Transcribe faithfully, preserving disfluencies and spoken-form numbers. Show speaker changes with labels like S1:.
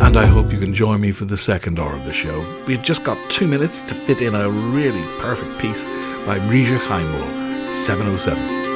S1: And I hope you can join me for the second hour of the show. We've just got two minutes to fit in a really perfect piece by Rija Chaimol, seven oh seven.